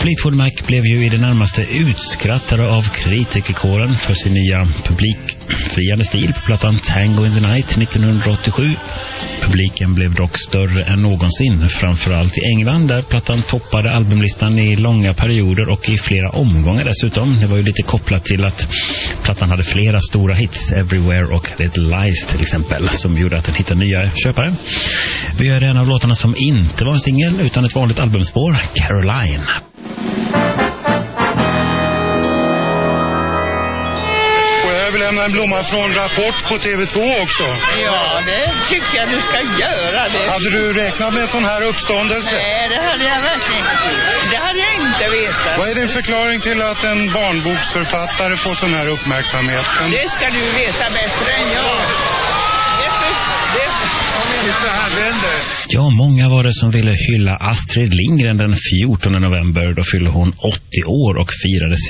Fleetwood Mac blev ju i det närmaste utskrattade av kritikerkåren för sin nya publikfriande stil på plattan Tango in the Night 1987. Publiken blev dock större än någonsin, framförallt i England där plattan toppade albumlistan i långa perioder och i flera omgångar dessutom. Det var ju lite kopplat till att plattan hade flera stora hits, Everywhere och Little Lies till exempel, som gjorde att den hittade nya köpare. Vi gör en av låtarna som inte var en singel utan ett vanligt albumspår, Caroline. Jag vill lämna en blomma från Rapport på TV2 också. Ja, det tycker jag du ska göra. Det. Hade du räknat med en sån här uppståndelse? Nej, det hade jag verkligen inte. Det hade jag inte vetat. Vad är din förklaring till att en barnboksförfattare får sån här uppmärksamhet? Det ska du veta bättre än jag. Ja, många var det som ville hylla Astrid Lindgren den 14 november. Då fyllde hon 80 år och firade